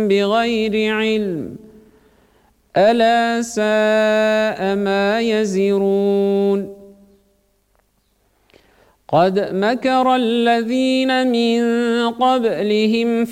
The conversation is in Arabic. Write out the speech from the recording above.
بغير علم ألا ساء ما يزرون قد مكر الذين من قبلهم